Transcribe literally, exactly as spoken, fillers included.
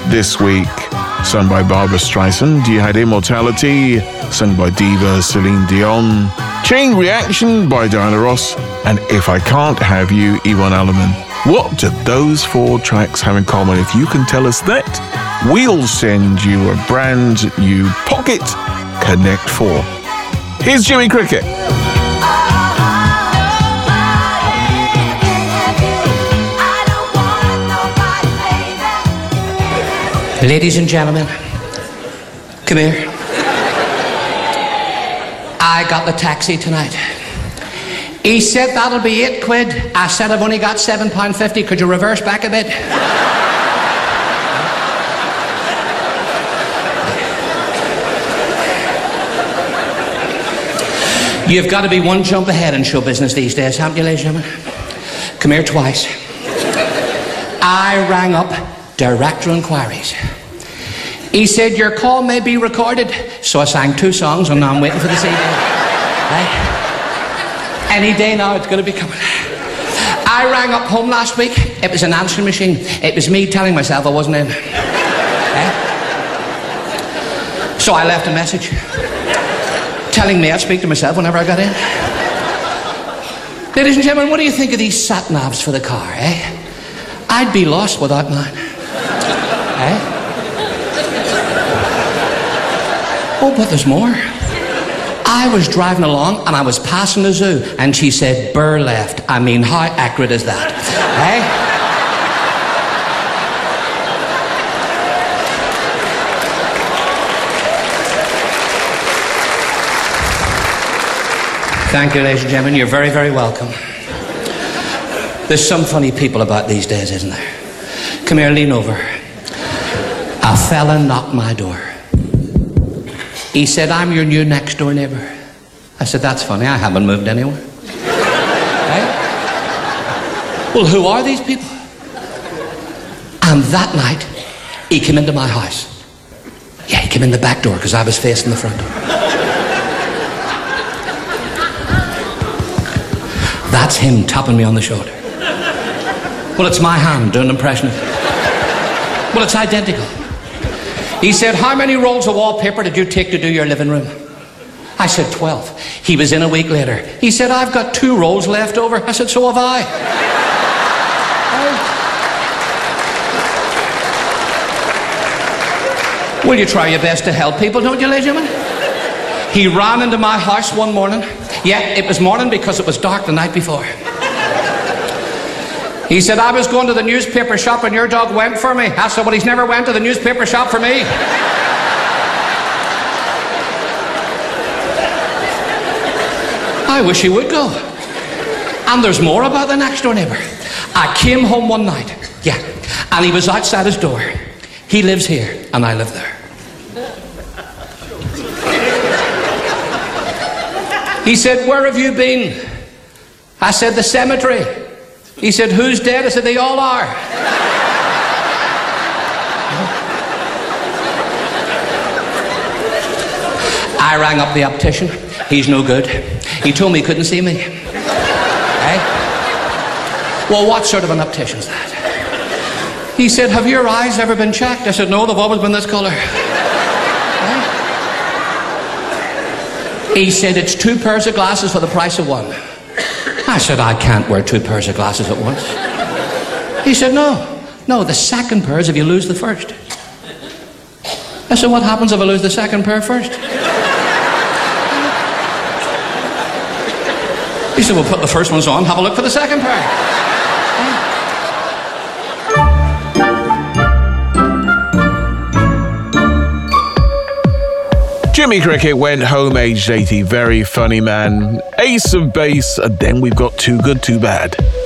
this week, sung by Barbra Streisand. You had Immortality, sung by diva Celine Dion. Chain Reaction by Diana Ross. And If I Can't Have You, Yvonne Elliman. What do those four tracks have in common? If you can tell us that, we'll send you a brand new Pocket Connect four. Here's Jimmy Cricket. Ladies and gentlemen, come here. I got the taxi tonight. He said that'll be eight quid. I said I've only got seven pound fifty. Could you reverse back a bit? You've got to be one jump ahead in show business these days, haven't you, ladies and gentlemen? Come here twice. I rang up Director Inquiries. He said your call may be recorded. So I sang two songs and now I'm waiting for the C D. Right? Any day now it's going to be coming. I rang up home last week. It was an answering machine. It was me telling myself I wasn't in. Right? So I left a message telling me I'd speak to myself whenever I got in. Ladies and gentlemen, what do you think of these sat-navs for the car, eh? I'd be lost without mine. Eh? Oh, but there's more. I was driving along and I was passing the zoo and she said, "Burr left." I mean, how accurate is that? Eh? Thank you, ladies and gentlemen. You're very, very welcome. There's some funny people about these days, isn't there? Come here, lean over. A fella knocked my door. He said, "I'm your new next door neighbour." I said, "That's funny, I haven't moved anywhere." Right? Well, who are these people? And that night, he came into my house. Yeah, he came in the back door because I was facing the front door. That's him tapping me on the shoulder. Well, it's my hand doing an impression of it. Well, it's identical. He said, "How many rolls of wallpaper did you take to do your living room?" I said, twelve. He was in a week later. He said, "I've got two rolls left over." I said, "So have I." Oh. Will you try your best to help people, don't you, ladies and gentlemen? He ran into my house one morning. Yeah, it was morning because it was dark the night before. He said, "I was going to the newspaper shop and your dog went for me." I said, "Well, he's never went to the newspaper shop for me." I wish he would go. And there's more about the next door neighbour. I came home one night, yeah, and he was outside his door. He lives here and I live there. He said, "Where have you been?" I said, "The cemetery." He said, "Who's dead?" I said, "They all are." I rang up the optician. He's no good. He told me he couldn't see me. Right? Well, what sort of an optician's that? He said, "Have your eyes ever been checked?" I said, "No, they've always been this colour." Right? He said, "It's two pairs of glasses for the price of one." I said, "I can't wear two pairs of glasses at once." He said, no, no, the second pair is if you lose the first." I said, "What happens if I lose the second pair first?" He said, "Well, put the first ones on, have a look for the second pair." Jimmy Cricket went home aged eighty. Very funny man. Ace of Base, and then we've got Too Good, Too Bad.